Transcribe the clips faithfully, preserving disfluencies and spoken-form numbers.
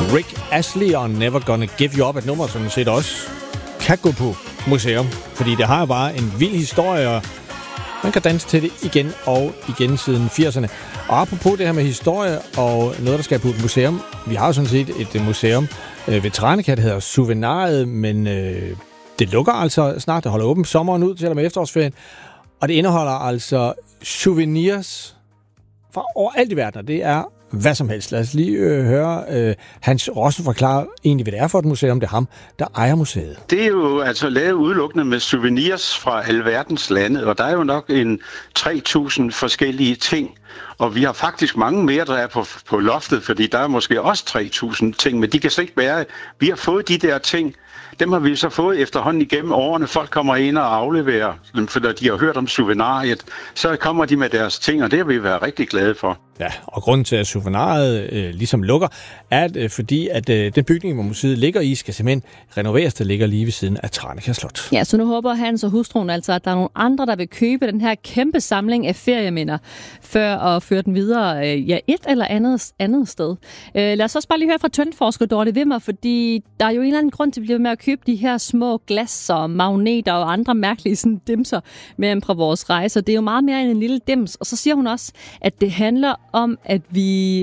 Rick Astley og Never Gonna Give You Up, et nummer, som set også kan gå på museum, fordi det har jo bare en vild historie, og man kan danse til det igen og igen siden firserne. Og apropos det her med historie og noget, der skal på et museum. Vi har jo sådan set et museum øh, ved Tranekær, der hedder Souvenariet, men øh, det lukker altså snart. Det holder åbent sommeren ud til og med efterårsferien. Og det indeholder altså souvenirs fra overalt i verden, og det er hvad som helst. Lad os lige øh, høre øh, Hans Rossen forklare egentlig, hvad det er for et museum. Det er ham, der ejer museet. Det er jo altså lavet udelukkende med souvenirs fra alverdens lande, og der er jo nok en tre tusind forskellige ting. Og vi har faktisk mange mere, der er på, på loftet, fordi der er måske også tre tusind ting, men de kan slet ikke bære. Vi har fået de der ting, dem har vi så fået efterhånden igennem årene. Folk kommer ind og afleverer dem, fordi de har hørt om souvenariet. Så kommer de med deres ting, og det har vi været rigtig glade for. Ja, og grunden til, at souvenariet øh, ligesom lukker, er at, øh, fordi, at øh, den bygning, hvor museet ligger i, skal simpelthen renoveres. Der ligger lige ved siden af Tranekær Slot. Ja, så nu håber Hans og hustruen altså, at der er nogle andre, der vil købe den her kæmpe samling af ferieminder, før at føre den videre øh, ja, et eller andet, andet sted. Øh, lad os også bare lige høre fra trendforsker Dorte Wimmer, fordi der er jo en eller anden grund til at blive med at købe de her små glas og magneter og andre mærkelige sådan, dimser med fra vores rejser. Det er jo meget mere end en lille dims. Og så siger hun også, at det handler om, at vi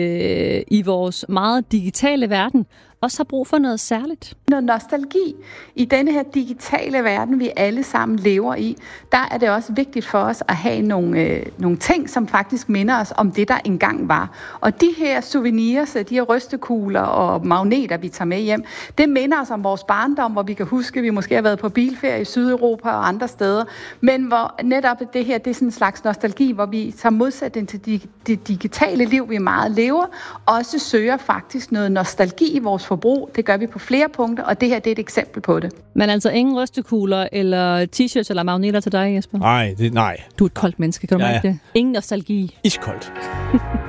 øh, i vores meget digitale verden også har brug for noget særligt. Noget nostalgi i denne her digitale verden, vi alle sammen lever i, der er det også vigtigt for os at have nogle, øh, nogle ting, som faktisk minder os om det, der engang var. Og de her souvenirs, de her rystekugler og magneter, vi tager med hjem, det minder os om vores barndom, hvor vi kan huske, at vi måske har været på bilferie i Sydeuropa og andre steder, men hvor netop det her, det er sådan en slags nostalgi, hvor vi tager modsætning til det, det digitale liv, vi meget lever, også søger faktisk noget nostalgi i vores forbrug. Det gør vi på flere punkter, og det her det er et eksempel på det. Men altså ingen rystekugler eller t-shirts eller magneter til dig, Jesper? Nej, det, nej. Du er et koldt menneske, kan du ja, mærke ja. det? Ingen nostalgi. Iskoldt.